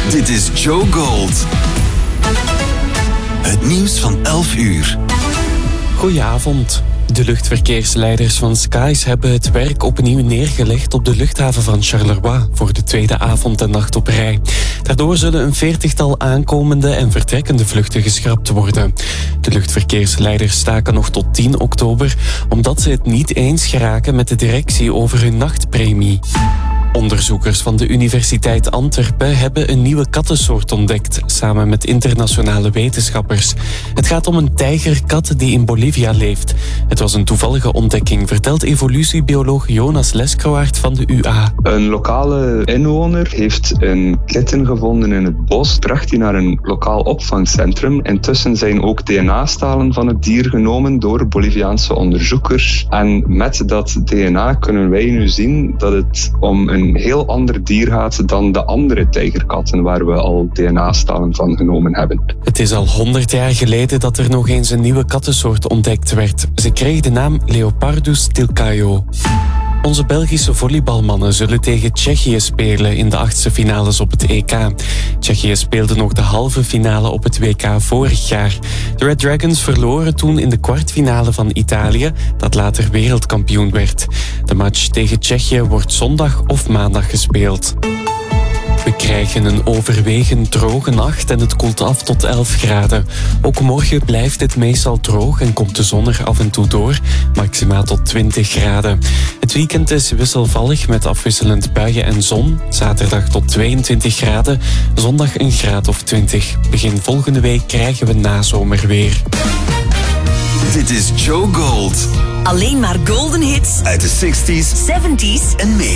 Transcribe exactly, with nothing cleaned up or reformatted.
Dit is Joe Gold. Het nieuws van elf uur. Goedenavond. De luchtverkeersleiders van Skies hebben het werk opnieuw neergelegd op de luchthaven van Charleroi voor de tweede avond en nacht op rij. Daardoor zullen een veertigtal aankomende en vertrekkende vluchten geschrapt worden. De luchtverkeersleiders staken nog tot tien oktober omdat ze het niet eens geraken met de directie over hun nachtpremie. Onderzoekers van de Universiteit Antwerpen hebben een nieuwe kattensoort ontdekt, samen met internationale wetenschappers. Het gaat om een tijgerkat die in Bolivia leeft. Het was een toevallige ontdekking, vertelt evolutiebioloog Jonas Leskroaert van de U A. Een lokale inwoner heeft een kitten gevonden in het bos, bracht die naar een lokaal opvangcentrum. Intussen zijn ook D N A-stalen van het dier genomen door Boliviaanse onderzoekers. En met dat D N A kunnen wij nu zien dat het om een een heel ander dier gaat dan de andere tijgerkatten waar we al D N A-stalen van genomen hebben. Het is al honderd jaar geleden dat er nog eens een nieuwe kattensoort ontdekt werd. Ze kreeg de naam Leopardus tilcaio. Onze Belgische volleybalmannen zullen tegen Tsjechië spelen in de achtste finales op het E K. Tsjechië speelde nog de halve finale op het W K vorig jaar. De Red Dragons verloren toen in de kwartfinale van Italië, dat later wereldkampioen werd. De match tegen Tsjechië wordt zondag of maandag gespeeld. We krijgen een overwegend droge nacht en het koelt af tot elf graden. Ook morgen blijft het meestal droog en komt de zon er af en toe door, maximaal tot twintig graden. Het weekend is wisselvallig met afwisselend buien en zon. Zaterdag tot tweeëntwintig graden, zondag een graad of twintig. Begin volgende week krijgen we nazomerweer. Dit is Joe Gold. Alleen maar golden hits Uit de zestig's zeventig's en meer.